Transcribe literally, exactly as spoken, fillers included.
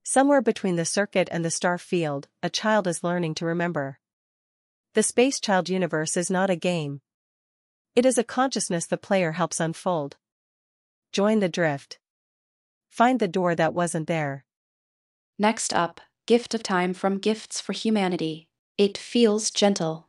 Somewhere between the circuit and the star field, a child is learning to remember. The Space Child universe is not a game. It is a consciousness the player helps unfold. Join the drift. Find the door that wasn't there. Next up, Gift of Time from Gifts for Humanity. It feels gentle.